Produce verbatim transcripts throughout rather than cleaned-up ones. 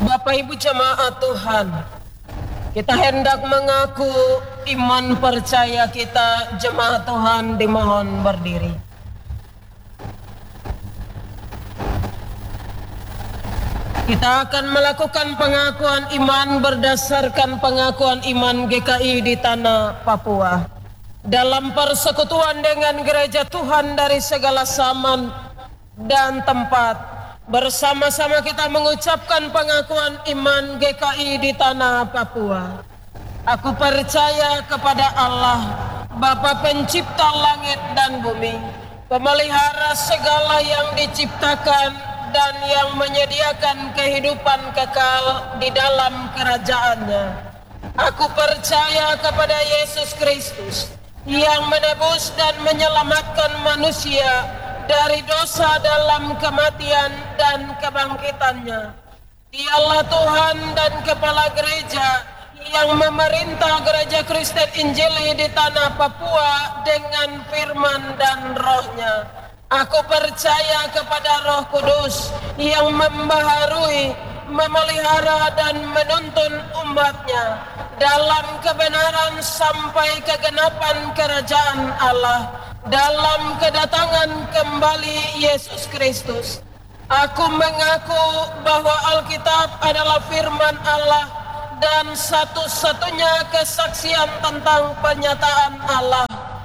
Bapak Ibu jemaat Tuhan, kita hendak mengaku iman percaya kita. Jemaat Tuhan dimohon berdiri. Kita akan melakukan pengakuan iman berdasarkan pengakuan iman G K I di tanah Papua. Dalam persekutuan dengan gereja Tuhan dari segala zaman dan tempat, bersama-sama kita mengucapkan pengakuan iman G K I di tanah Papua. Aku percaya kepada Allah, Bapa Pencipta langit dan bumi, pemelihara segala yang diciptakan dan yang menyediakan kehidupan kekal di dalam kerajaannya. Aku percaya kepada Yesus Kristus yang menebus dan menyelamatkan manusia dari dosa dalam kematian dan kebangkitannya. Dialah Tuhan dan Kepala Gereja yang memerintah Gereja Kristen Injili di tanah Papua dengan firman dan rohnya. Aku percaya kepada Roh Kudus yang membaharui, memelihara dan menuntun umatnya dalam kebenaran sampai kegenapan kerajaan Allah dalam kedatangan kembali Yesus Kristus. Aku mengaku bahwa Alkitab adalah firman Allah dan satu-satunya kesaksian tentang penyataan Allah.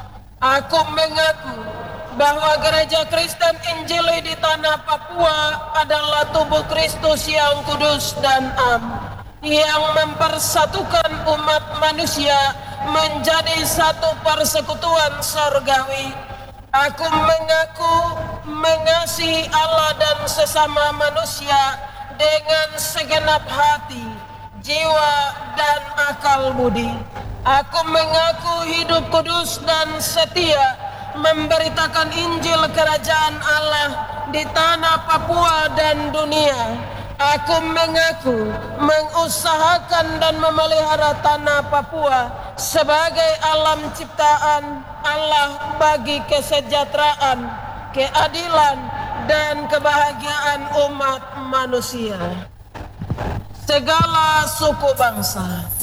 Aku mengaku bahwa Gereja Kristen Injili di tanah Papua adalah tubuh Kristus yang kudus dan am, yang mempersatukan umat manusia menjadi satu persekutuan surgawi. Aku mengaku mengasihi Allah dan sesama manusia dengan segenap hati, jiwa, dan akal budi. Aku mengaku hidup kudus dan setia memberitakan Injil Kerajaan Allah di tanah Papua dan dunia. Aku mengaku mengusahakan dan memelihara tanah Papua sebagai alam ciptaan Allah bagi kesejahteraan, keadilan, dan kebahagiaan umat manusia. Segala suku bangsa